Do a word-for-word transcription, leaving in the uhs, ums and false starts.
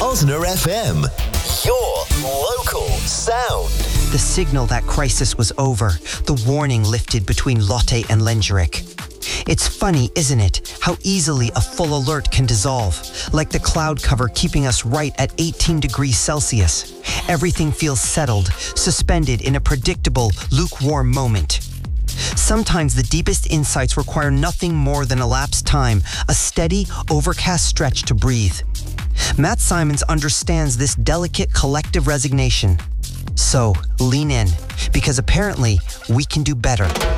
Bosner F M, your local sound. The signal that crisis was over, the warning lifted between Lotte and Lengerik. It's funny, isn't it, how easily a full alert can dissolve, like the cloud cover keeping us right at eighteen degrees Celsius. Everything feels settled, suspended in a predictable, lukewarm moment. Sometimes the deepest insights require nothing more than elapsed time, a steady, overcast stretch to breathe. Matt Simons understands this delicate collective resignation. So, lean in, because apparently we can do better.